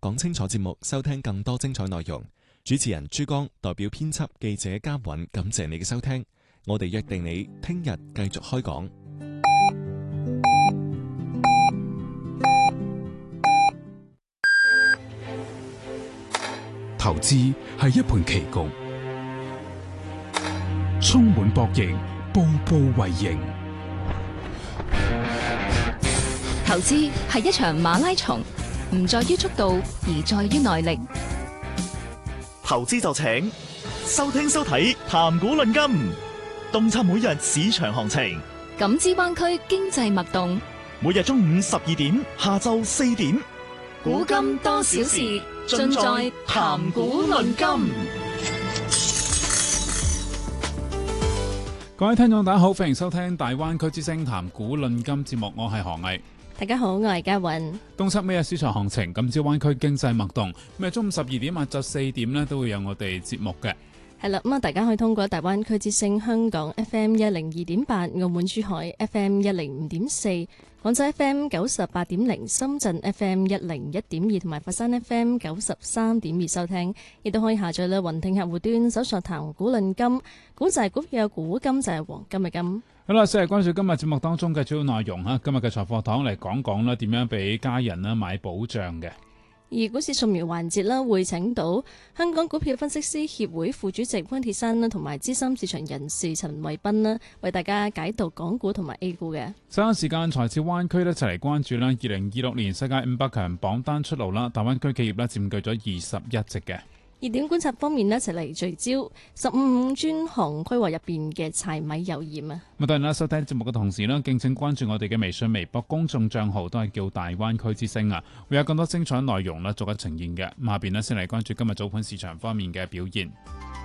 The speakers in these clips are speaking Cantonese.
講清楚節目，收聽更多精彩內容。主持人朱剛代表編輯、記者監韻，感謝你嘅收聽。我哋約定你聽日繼續開講。 投資係一盤棋局，充滿博弈，步步為營。 投資係一場馬拉松，唔在於速度，而在於耐力。 投資就請收聽收睇談股論金，洞察每日市場行情， 感知灣區經濟脈動。 每日中午12點，下晝4點， 古今多少事，盡在談股論金。 各位聽眾大家好，歡迎收聽大灣區之聲談股論金節目，我係何毅。 大家好，我係嘉韻。 洞察每日市場行情，感知灣區經濟脈動。每日中午12點、下晝4點呢，都會有我哋節目嘅。 係啦，咁啊，大家可以通過大灣區之聲香港 FM 102.8、澳門珠海 FM 105.4、廣州 FM 98.0、深圳 FM 101.2同埋佛山 FM 93.2收聽，亦都可以下載啦雲聽客戶端搜索談股論金，股就係股票嘅股，金就係黃金嘅金。 好啦，先係關注今日節目當中嘅主要內容哈。今日嘅財貨堂嚟講講啦，點樣俾家人啦買保障嘅。 而股市掃描環節啦，會請到香港股票分析師協會副主席溫鐵山啦，同埋資深市場人士陳慧斌啦，為大家解讀港股同埋 A 股嘅。 稍後時間財智灣區一齊嚟關注啦，2026年世界500強榜單出爐啦，大灣區企業咧佔據咗21席嘅。 熱點觀察方面呢，一齊嚟聚焦15專項規劃入邊嘅柴米油鹽啊！ 咁當然啦，收聽節目嘅同時呢，敬請關注我哋嘅微信、微博公眾帳號，都係叫大灣區之聲啊，會有更多精彩內容啦，逐一呈現嘅。下邊呢，先嚟關注今日早盤市場方面嘅表現。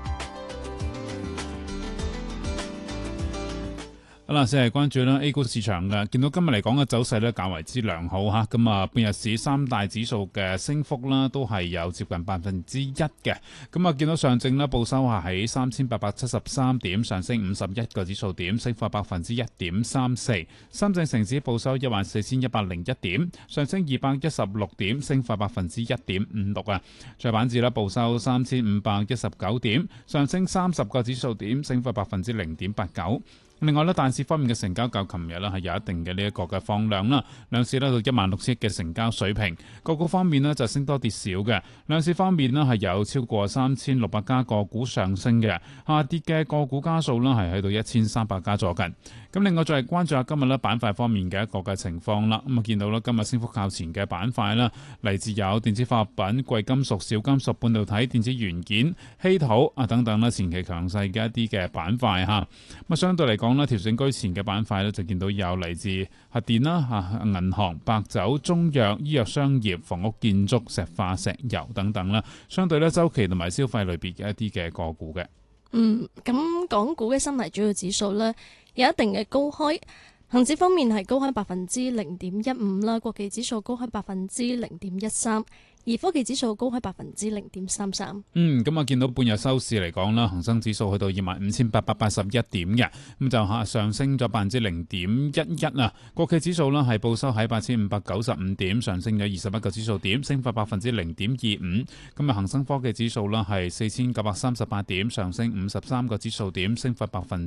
好啦，先係關注啦 A 股市場嘅，見到今日嚟講嘅走勢咧較為之良好嚇，咁啊半日市三大指數嘅升幅啦都係有接近1%嘅，咁啊見到上證咧報收係喺3873點，上升51個指數點，升幅1.34%；深證成指報收14101點，上升216點，升幅1.56%啊。再板指咧報收3519點，上升30個指數點，升幅0.89%。另外咧，大市方面嘅成交較琴日咧係有一定嘅呢一個嘅放量啦，兩市咧到16000億嘅成交水平。個股方面呢就升多跌少嘅，兩市方面呢係有超過3600家個股上升嘅，下跌嘅個股家數呢係去到1300家左近。咁另外再係關注下今日咧板塊方面嘅一個嘅情況啦。咁啊見到咧今日升幅較前嘅板塊啦，嚟自有電子化學品、貴金屬、小金屬、半導體、電子元件、稀土啊等等啦，前期強勢嘅一啲嘅板塊嚇。咁相對嚟講，調整居前嘅板塊咧，就見到有嚟自核電啦、銀行、白酒、中藥、醫藥、商業、房屋建築、石化、石油等等啦。相對咧周期同埋消費類別嘅一啲嘅個股嘅。 咁港股嘅三大主要指數呢，有一定嘅高開。恒指方面係高開0.15%啦，國企指數高開0.13%，而科技指數高開0.33%。 咁啊見到半日收市嚟講啦，恒生指數去到25,881點嘅，咁就上升咗0.11%啊。國企指數啦係報收喺8,595點，上升咗21個指數點，升幅0.25%。咁啊恒生科技指數啦係4,938點，上升53個指數點，升幅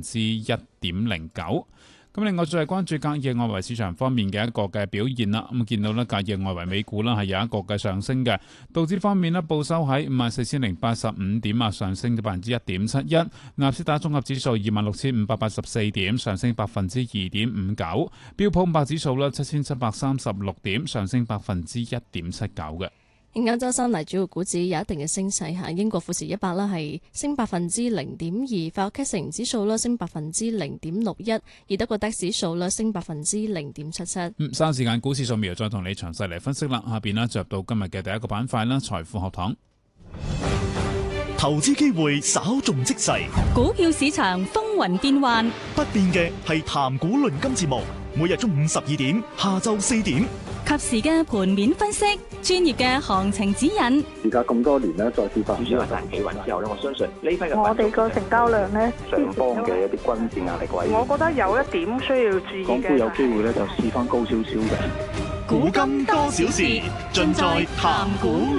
1.09%。咁另外再係關注隔夜外圍市場方面嘅一個嘅表現啦。咁見到咧隔夜外圍美股啦係有一個嘅上升嘅，道指方面咧報收喺54,085點啊，上升咗1.71%。納斯達克綜合指數26,584點，上升2.59%。標普500指數咧7,736點，上升1.79%嘅。 歐洲三大主要股指有一定嘅升勢嚇，英國富時100啦係升0.2%，法國 CAC 40指數啦升0.61%，而德國 DAX 指數啦升0.77%。 稍後時間股市掃描再同你詳細嚟分析啦。下邊呢，着到今日嘅第一個板塊啦，財富學堂。 投資機會稍縱即逝， 股票市場風雲變幻， 不變嘅係談股論金節目，每日中午12點，下晝4點， 及時嘅盤面分析，專業嘅行情指引。 而家咁多年咧，再次發展主要係大企穩之後咧，我相信呢批嘅我哋個成交量咧， 上方嘅一啲均線壓力位， 我覺得有一點需要注意嘅。 港股有機會咧就試翻高少少嘅。 古今多少事，盡在談股